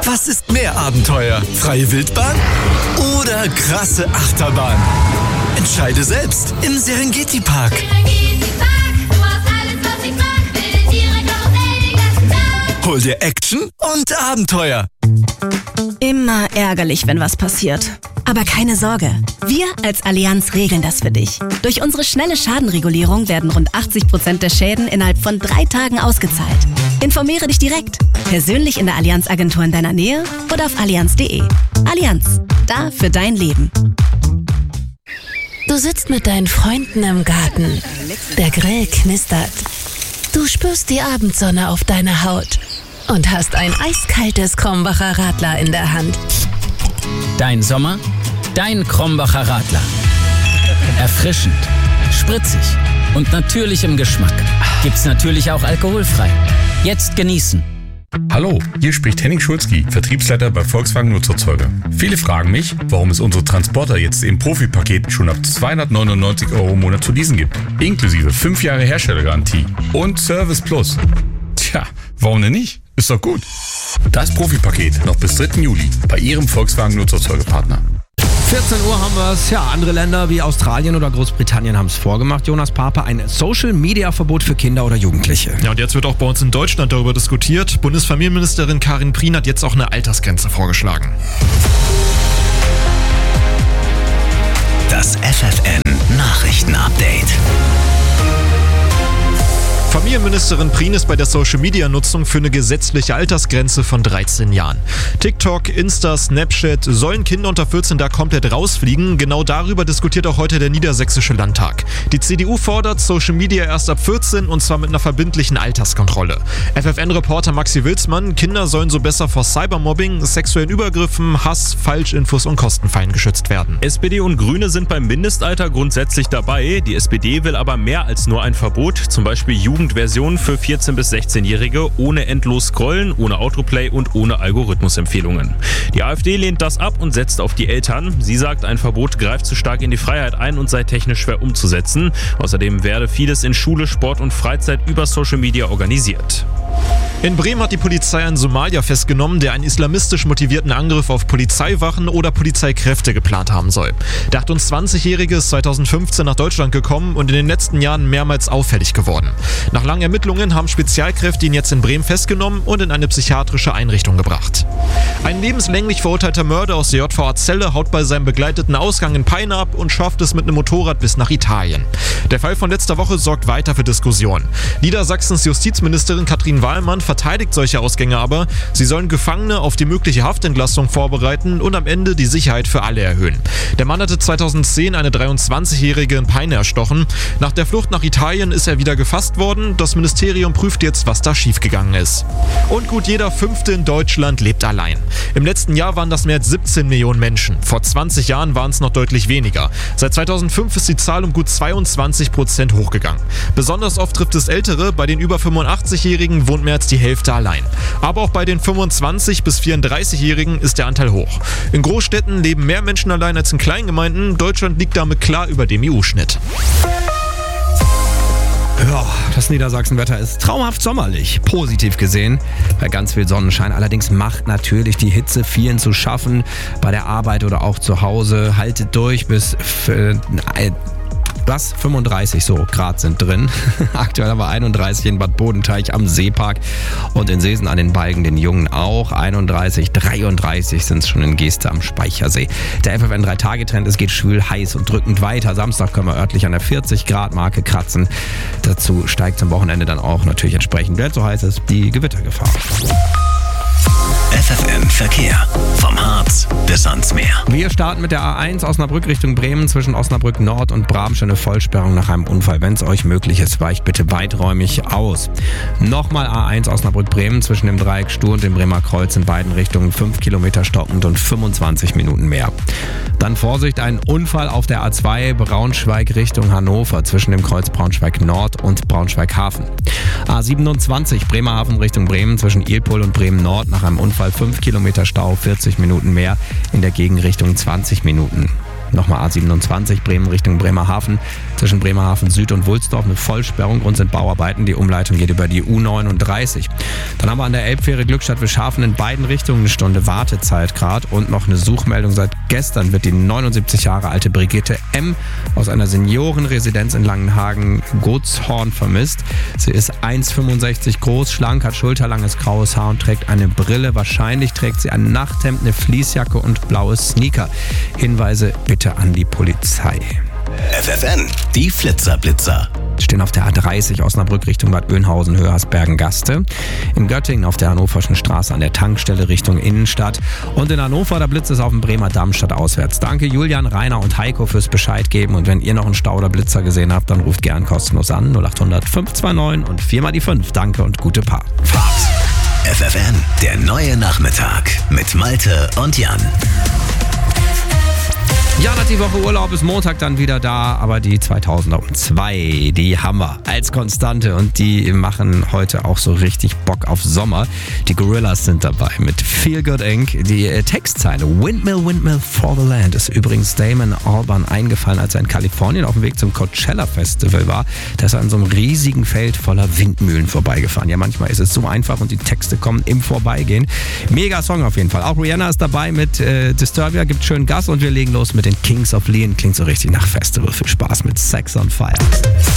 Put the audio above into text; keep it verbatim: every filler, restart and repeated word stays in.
Was ist mehr Abenteuer? Freie Wildbahn oder krasse Achterbahn? Entscheide selbst im Serengeti Park. Serengeti Park, du hast alles, was ich mag. Wilde Tiere, Karussell, den ganzen Tag. Hol dir Action und Abenteuer. Immer ärgerlich, wenn was passiert. Aber keine Sorge, wir als Allianz regeln das für dich. Durch unsere schnelle Schadenregulierung werden rund achtzig Prozent der Schäden innerhalb von drei Tagen ausgezahlt. Informiere dich direkt, persönlich in der Allianz-Agentur in deiner Nähe oder auf allianz punkt de. Allianz, da für dein Leben. Du sitzt mit deinen Freunden im Garten. Der Grill knistert. Du spürst die Abendsonne auf deiner Haut und hast ein eiskaltes Krombacher Radler in der Hand. Dein Sommer, dein Krombacher Radler. Erfrischend, spritzig und natürlich im Geschmack. Gibt's natürlich auch alkoholfrei. Jetzt genießen. Hallo, hier spricht Henning Schulzki, Vertriebsleiter bei Volkswagen Nutzerzeuge. Viele fragen mich, warum es unsere Transporter jetzt im Profipaket schon ab zweihundertneunundneunzig Euro im Monat zu leasen gibt. Inklusive fünf Jahre Herstellergarantie und Service Plus. Tja, warum denn nicht? Ist doch gut. Das Profipaket noch bis dritten Juli bei Ihrem Volkswagen Nutzerzeugepartner. vierzehn Uhr haben wir es. Ja, andere Länder wie Australien oder Großbritannien haben es vorgemacht. Jonas Pape, ein Social-Media-Verbot für Kinder oder Jugendliche. Ja, und jetzt wird auch bei uns in Deutschland darüber diskutiert. Bundesfamilienministerin Karin Prien hat jetzt auch eine Altersgrenze vorgeschlagen. Das F F N-Nachrichten-Update. Familienministerin Prien ist bei der Social-Media-Nutzung für eine gesetzliche Altersgrenze von dreizehn Jahren. TikTok, Insta, Snapchat, sollen Kinder unter vierzehn da komplett rausfliegen? Genau darüber diskutiert auch heute der Niedersächsische Landtag. Die C D U fordert Social-Media erst ab vierzehn und zwar mit einer verbindlichen Alterskontrolle. F F N-Reporter Maxi Wilsmann, Kinder sollen so besser vor Cybermobbing, sexuellen Übergriffen, Hass, Falschinfos und Kostenfallen geschützt werden. S P D und Grüne sind beim Mindestalter grundsätzlich dabei. Die S P D will aber mehr als nur ein Verbot, zum Beispiel Jugend Version für vierzehn- bis sechzehnjährige ohne endlos Scrollen, ohne Autoplay und ohne Algorithmusempfehlungen. Die AfD lehnt das ab und setzt auf die Eltern. Sie sagt, ein Verbot greift zu stark in die Freiheit ein und sei technisch schwer umzusetzen. Außerdem werde vieles in Schule, Sport und Freizeit über Social Media organisiert. In Bremen hat die Polizei einen Somalier festgenommen, der einen islamistisch motivierten Angriff auf Polizeiwachen oder Polizeikräfte geplant haben soll. Der achtundzwanzigjährige ist zweitausendfünfzehn nach Deutschland gekommen und in den letzten Jahren mehrmals auffällig geworden. Nach langen Ermittlungen haben Spezialkräfte ihn jetzt in Bremen festgenommen und in eine psychiatrische Einrichtung gebracht. Ein lebenslänglich verurteilter Mörder aus der J V A Celle haut bei seinem begleiteten Ausgang in Peine ab und schafft es mit einem Motorrad bis nach Italien. Der Fall von letzter Woche sorgt weiter für Diskussionen. Niedersachsens Justizministerin Katrin Wahlmann verteidigt solche Ausgänge aber. Sie sollen Gefangene auf die mögliche Haftentlassung vorbereiten und am Ende die Sicherheit für alle erhöhen. Der Mann hatte zweitausendzehn eine dreiundzwanzigjährige in Peine erstochen. Nach der Flucht nach Italien ist er wieder gefasst worden. Das Ministerium prüft jetzt, was da schiefgegangen ist. Und gut jeder Fünfte in Deutschland lebt allein. Im letzten Jahr waren das mehr als siebzehn Millionen Menschen. Vor zwanzig Jahren waren es noch deutlich weniger. Seit zweitausendfünf ist die Zahl um gut zweiundzwanzig Prozent hochgegangen. Besonders oft trifft es Ältere. Bei den über fünfundachtzigjährigen wohnt mehr als die Hälfte allein. Aber auch bei den fünfundzwanzig- bis vierunddreißigjährigen ist der Anteil hoch. In Großstädten leben mehr Menschen allein als in Kleingemeinden. Deutschland liegt damit klar über dem E U-Schnitt. Ja, das Niedersachsenwetter ist traumhaft sommerlich, positiv gesehen, bei ganz viel Sonnenschein. Allerdings macht natürlich die Hitze vielen zu schaffen, bei der Arbeit oder auch zu Hause. Haltet durch bis... Äh, Was? fünfunddreißig so Grad sind drin. Aktuell aber einunddreißig in Bad Bodenteich am Seepark und in Seesen an den Balgen, den Jungen auch. einunddreißig, dreiunddreißig sind es schon in Geeste am Speichersee. Der F F N drei Tage Trend, es geht schwül, heiß und drückend weiter. Samstag können wir örtlich an der vierzig Grad Marke kratzen. Dazu steigt zum Wochenende dann auch natürlich entsprechend, so heißt es, die Gewittergefahr. F F N Verkehr. Vom Harz bis ans Meer. Wir starten mit der A eins Osnabrück Richtung Bremen zwischen Osnabrück Nord und Bramstedt eine Vollsperrung nach einem Unfall. Wenn es euch möglich ist, weicht bitte weiträumig aus. Nochmal A eins Osnabrück Bremen zwischen dem Dreieck Stur und dem Bremer Kreuz in beiden Richtungen fünf Kilometer stockend und fünfundzwanzig Minuten mehr. Dann Vorsicht, ein Unfall auf der A zwei Braunschweig Richtung Hannover zwischen dem Kreuz Braunschweig Nord und Braunschweig Hafen. A siebenundzwanzig Bremerhaven Richtung Bremen zwischen Ilpol und Bremen Nord nach einem Unfall fünf Kilometer Stau, vierzig Minuten mehr, in der Gegenrichtung zwanzig Minuten. Nochmal A siebenundzwanzig, Bremen Richtung Bremerhaven. Zwischen Bremerhaven Süd und Wulsdorf eine Vollsperrung. Grund sind Bauarbeiten. Die Umleitung geht über die U neununddreißig. Dann haben wir an der Elbfähre Glückstadt-Wilschafen in beiden Richtungen eine Stunde Wartezeit gerade. Und noch eine Suchmeldung. Seit gestern wird die neunundsiebzig Jahre alte Brigitte M. aus einer Seniorenresidenz in Langenhagen-Gotshorn vermisst. Sie ist eins Komma fünfundsechzig groß, schlank, hat schulterlanges graues Haar und trägt eine Brille. Wahrscheinlich trägt sie ein Nachthemd, eine Fließjacke und blaue Sneaker. Hinweise bitte an die Polizei. F F N, die Flitzerblitzer. Stehen auf der A dreißig Osnabrück Richtung Bad Oeynhausen, Höhersbergen-Gaste. In Göttingen auf der Hannoverschen Straße an der Tankstelle Richtung Innenstadt. Und in Hannover, da blitzt es auf dem Bremer Damm stadtauswärts. Danke Julian, Rainer und Heiko fürs Bescheid geben. Und wenn ihr noch einen Stau oder Blitzer gesehen habt, dann ruft gern kostenlos an. null acht hundert fünf zwei neun und viermal die fünf. Danke und gute Fahrt. F F N, der neue Nachmittag mit Malte und Jan. Jan hat die Woche Urlaub, ist Montag dann wieder da, aber die zweitausender um zwei, die haben wir als Konstante und die machen heute auch so richtig Bock auf Sommer. Die Gorillas sind dabei mit Feel Good Incorporated. Die äh, Textzeile Windmill, Windmill for the Land ist übrigens Damon Albarn eingefallen, als er in Kalifornien auf dem Weg zum Coachella Festival war. Da ist er an so einem riesigen Feld voller Windmühlen vorbeigefahren. Ja, manchmal ist es so einfach und die Texte kommen im Vorbeigehen. Mega Song auf jeden Fall. Auch Rihanna ist dabei mit äh, Disturbia, gibt schön Gas und wir legen los mit den Kings of Leon. Klingt so richtig nach Festival. Viel Spaß mit Sex on Fire.